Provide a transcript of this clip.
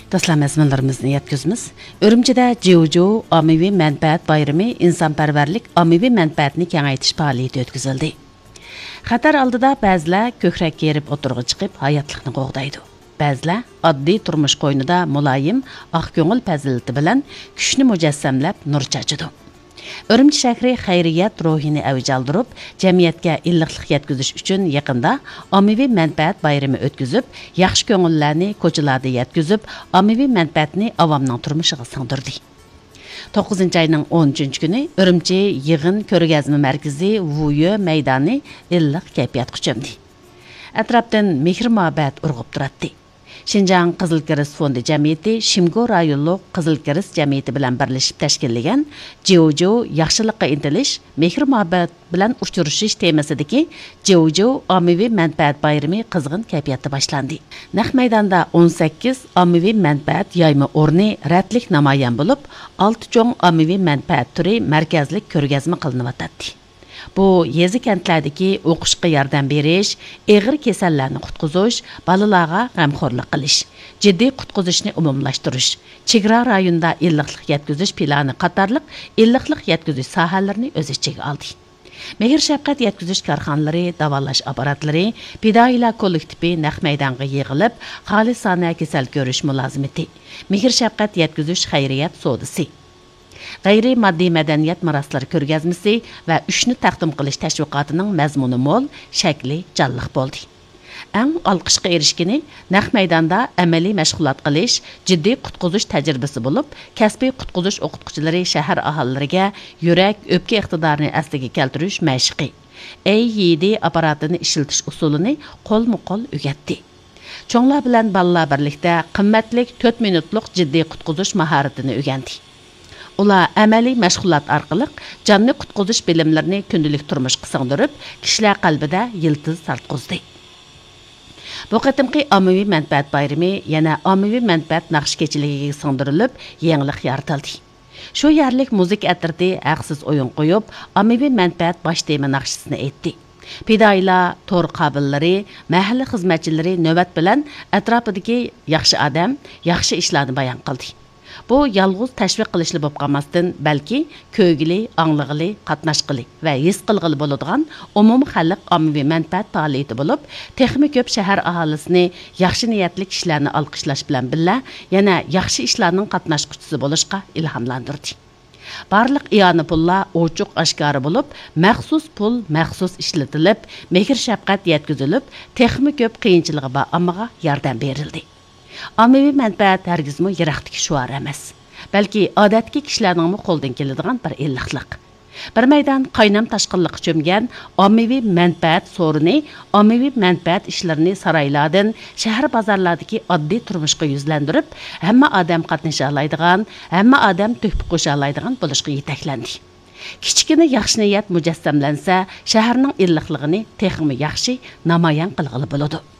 Dastlab məzmunlarımızı yetkizimiz. Ürümçide Jiujiu ommaviy manfaat bayrami insonparvarlik ommaviy manfaatini kengaytirish faoliyati o'tkazildi. Xatar oldida ba'zilar ko'krak yerib o'tirg'i chiqib hayotlikni qo'g'daydi. Ba'zilar oddiy turmush qo'ynida muloyim, oq ko'ngil fazilati bilan kuchni mujassamlab nur chachidi. Ürümçi shahri xayriyat ruhini avj oldirib, jamiyatga illiqlik yetkazish uchun yaqinda ommaviy manfaat bayrami o'tkazib, yaxshi ko'ngillarni ko'chalarda yetkazib, ommaviy manfaatni avomning turmushiga singdirdi. 9-ayning 13-kuni Ürümçi yig'in ko'rgazma markazi Vuyo maydoni illiq kayfiyatga cho'mdi. Atrofdan mehr-muhabbat urg'ib turadi. Şinjan Qizilkiris fondi jamiyati Shimgo rayonluq Qizilkiris jamiyati bilan birlashib tashkillagan Jiujiu yaxshilikqa intilish, mehr-muhabbat bilan uchrashish temasidagi Jiujiu ommaviy manfaat bayrami qizg'in kayfiyatda boshlandi. Naq maydonda 18 ommaviy manfaat yayma o'rni ratlik namoyon bo'lib, 6 cho'ng ommaviy manfaat turi markazlik ko'rgazma qilinayotdi. Bu yezi kentlardagi o'qishga yordam berish, og'ir kasallarni qutqizish, bolalarga g'amxo'rlik qilish, jiddiy qutqizishni umumlashtirish, chegara rayonida illiqlik yetkazish plani qatorliq illiqlik yetkazish sohalarini o'z ichiga oldi. Mehr shafqat yetkazish korxonalari, davolash apparatlari, fidoyilar kollektivi naq maydonga yig'ilib, xolisona kasal ko'rish mulozimati, mehr shafqat yetkazish xayriyat sodisi, g'ayri moddiy madaniyat maroslari ko'rgazmasi va 3ni taqdim qilish tashviqotining mazmuni mo'l, shakli jonliq bo'ldi. Eng olqishga erishgani naq maydonda amaliy mashg'ulot qilish, jiddiy qutqizish tajribasi bo'lib, kasbiy qutqizish o'qituvchilari shahar aholilariga yurak, o'pka iqtidorini asliga keltirish mashqi, AED apparatini ishlatish usulini qo'lma-qo'l o'rgatdi. Cho'nglar bilan bolalar birlikda qimmatli 4 minutlik jiddiy qutqizish mahoratini o'rgandi. Ular amaliy mashg'ulot orqali jonni qutqizish bilimlarini kundalik turmushga singdirib, kishilar qalbida yiltiz sartqizdi. Bu qatimqi ommaviy manfaat bayrami yana ommaviy manfaat naqsh kechiligiga singdirilib, yangilik yaratildi. Shu yerlik muzik atirdi haqsiz o'yin qo'yib, ommaviy manfaat bosh tema naqshisini aytdi. Fidoyilar, to'r qabillari, mahalla xizmatchilari navbat bilan atrofidagi yaxshi odam, yaxshi ishlarni bayon qildi. Bu yalğız təşviq qilishli bo'lib qolmasdan, balki ko'gili, anglığılı, qatnaşqılı va his qilg'ili bo'ladigan umum xalq ommaviy manfaat faoliyati bo'lib, texmi ko'p shahar aholisini yaxshi niyatli kishilarni olqishlash bilan birga yana yaxshi ishlarning qatnashquchisi bo'lishga ilhomlantirdi. Barliq iyoni pullar ochiq oshkora bo'lib, maxsus pul maxsus ishlatilib, mehr shafqat yetkazilib, texmi ko'p qiyinchiligi bor ammaga yordam berildi. Ommaviy manfaat hargizmi yiroqdagi shuar emas, balki odatki kishilarning qo'ldan keladigan bir illiqlik. Bir maydon qaynam tashqinliqqa cho'mgan ommaviy manfaat so'rini, ommaviy manfaat ishlarini saroylardan, shahar bozorlardagi oddiy turmushga yuzlantirib, hamma odam qatnasha oladigan, hamma odam to'kib qo'sha oladigan bo'lishga yetaklandi. Kichkina yaxshi niyat mujassamlansa, shaharning illiqligini texmi yaxshi namoyon qilg'ili bo'ladi.